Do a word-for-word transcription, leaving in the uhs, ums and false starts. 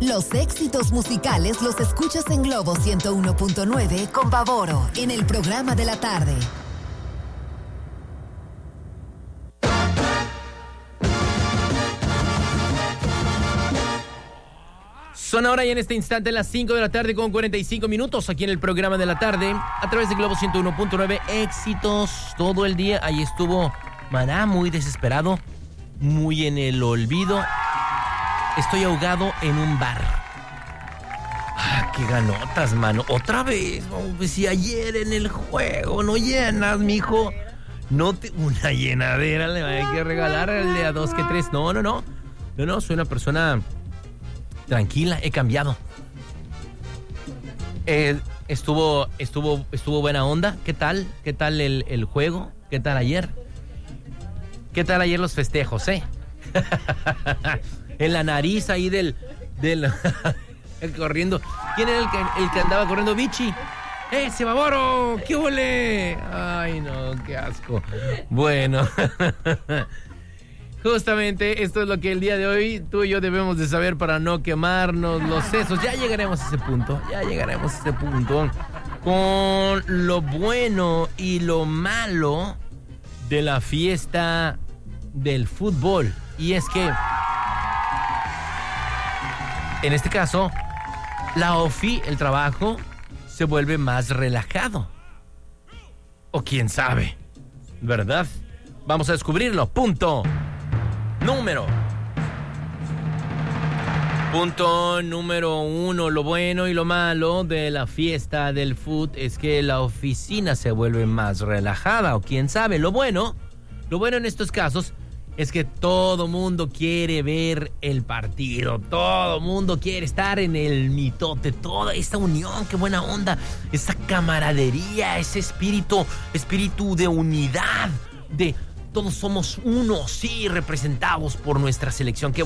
Los éxitos musicales los escuchas en Globo ciento uno punto nueve con Bavoro en el programa de la tarde. Son ahora y en este instante las cinco de la tarde con cuarenta y cinco minutos aquí en el programa de la tarde a través de Globo ciento uno punto nueve. Éxitos todo el día. Ahí estuvo Maná, muy desesperado, muy en el olvido. Estoy ahogado en un bar. Ah, qué ganotas, mano. Otra vez, pues si ayer en el juego no llenas, mijo. No te... Una llenadera le hay que regalarle a dos que tres. No, no, no. No, no, soy una persona... tranquila, he cambiado. Eh, estuvo, estuvo, estuvo buena onda. ¿Qué tal? ¿Qué tal el, el juego? ¿Qué tal ayer? ¿Qué tal ayer los festejos, eh? En la nariz ahí del, del corriendo. ¿Quién era el que, el que andaba corriendo? Vichy. ¡Ese Bavoro! ¡Qué ole! Ay, no, qué asco. Bueno. Justamente esto es lo que el día de hoy tú y yo debemos de saber para no quemarnos los sesos. Ya llegaremos a ese punto, ya llegaremos a ese punto con lo bueno y lo malo de la fiesta del fútbol. Y es que, en este caso, la O F I, el trabajo, se vuelve más relajado. O quién sabe, ¿verdad? Vamos a descubrirlo. Punto número. Punto número uno. Lo bueno y lo malo de la fiesta del fútbol es que la oficina se vuelve más relajada. O quién sabe. Lo bueno, lo bueno en estos casos es que todo mundo quiere ver el partido. Todo mundo quiere estar en el mitote. Toda esta unión, qué buena onda. Esa camaradería, ese espíritu, espíritu de unidad, de... todos somos uno, sí, representados por nuestra selección. Qué